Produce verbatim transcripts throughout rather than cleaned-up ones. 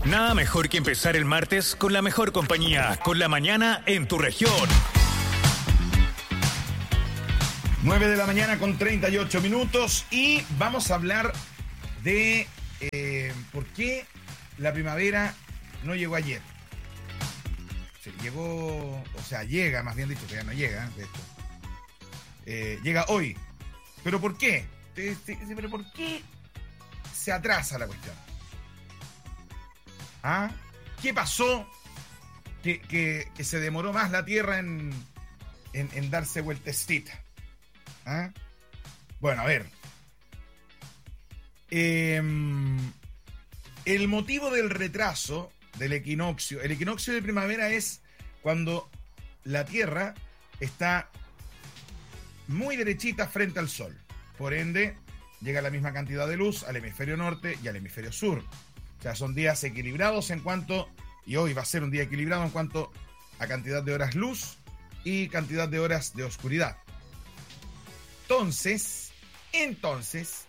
Nada mejor que empezar el martes con la mejor compañía, con la mañana en tu región. nueve de la mañana con treinta y ocho minutos y vamos a hablar de eh, por qué la primavera no llegó ayer. Sí, llegó, o sea, llega, más bien dicho, que ya no llega, de esto. Eh, llega hoy. ¿Pero por qué? Te, te, ¿Pero por qué se atrasa la cuestión? ¿Ah? ¿Qué pasó que, que, que se demoró más la Tierra en, en, en darse vueltecita? ¿Ah? Bueno, a ver. Eh, el motivo del retraso del equinoccio, el equinoccio de primavera es cuando la Tierra está muy derechita frente al Sol. Por ende, llega la misma cantidad de luz al hemisferio norte y al hemisferio sur. O sea, son días equilibrados en cuanto, y hoy va a ser un día equilibrado en cuanto a cantidad de horas luz y cantidad de horas de oscuridad. Entonces, entonces,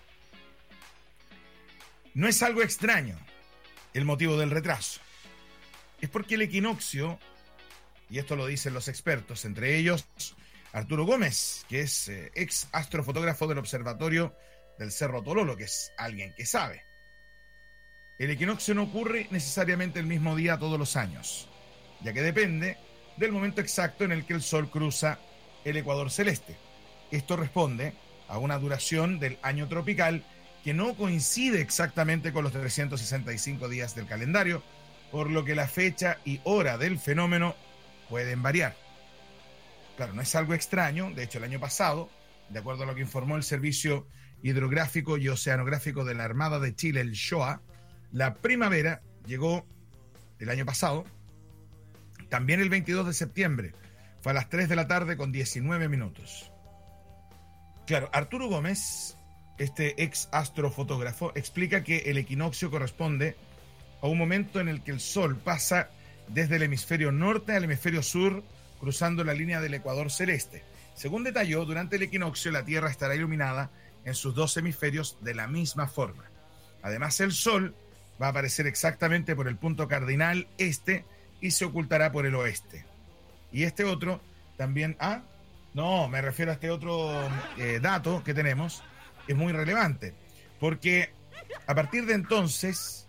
no es algo extraño el motivo del retraso. Es porque el equinoccio, y esto lo dicen los expertos, entre ellos Arturo Gómez, que es eh, ex astrofotógrafo del observatorio del Cerro Tololo, que es alguien que sabe. El equinoccio no ocurre necesariamente el mismo día todos los años, ya que depende del momento exacto en el que el Sol cruza el ecuador celeste. Esto responde a una duración del año tropical que no coincide exactamente con los trescientos sesenta y cinco días del calendario, por lo que la fecha y hora del fenómeno pueden variar. Claro, no es algo extraño. De hecho, el año pasado, de acuerdo a lo que informó el Servicio Hidrográfico y Oceanográfico de la Armada de Chile, el SHOA, la primavera llegó el año pasado, también el veintidós de septiembre, fue a las tres de la tarde con diecinueve minutos. Claro, Arturo Gómez, este ex astrofotógrafo, explica que el equinoccio corresponde a un momento en el que el Sol pasa desde el hemisferio norte al hemisferio sur, cruzando la línea del ecuador celeste. Según detalló, durante el equinoccio la Tierra estará iluminada en sus dos hemisferios de la misma forma. Además, el Sol va a aparecer exactamente por el punto cardinal este y se ocultará por el oeste. Y este otro también... Ah, no, me refiero a este otro eh, dato que tenemos, es muy relevante, porque a partir de entonces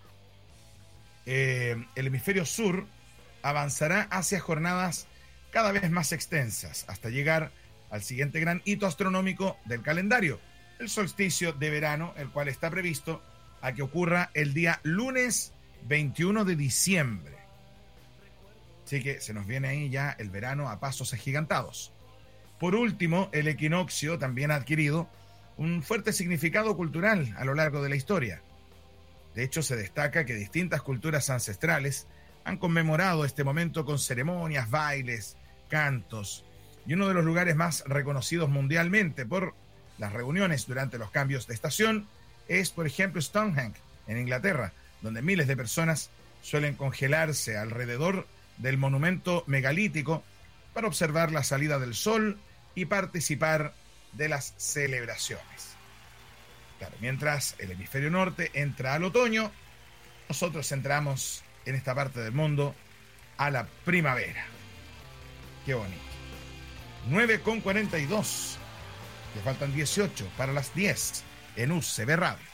eh, el hemisferio sur avanzará hacia jornadas cada vez más extensas, hasta llegar al siguiente gran hito astronómico del calendario, el solsticio de verano, el cual está previsto a que ocurra el día lunes veintiuno de diciembre. Así que se nos viene ahí ya el verano a pasos agigantados. Por último, el equinoccio también ha adquirido un fuerte significado cultural a lo largo de la historia. De hecho, se destaca que distintas culturas ancestrales han conmemorado este momento con ceremonias, bailes, cantos, y uno de los lugares más reconocidos mundialmente por las reuniones durante los cambios de estación es, por ejemplo, Stonehenge, en Inglaterra, donde miles de personas suelen congelarse alrededor del monumento megalítico para observar la salida del sol y participar de las celebraciones. Claro, mientras el hemisferio norte entra al otoño, nosotros entramos en esta parte del mundo a la primavera. Qué bonito. nueve con cuarenta y dos. Le faltan dieciocho para las diez en U C B Radio.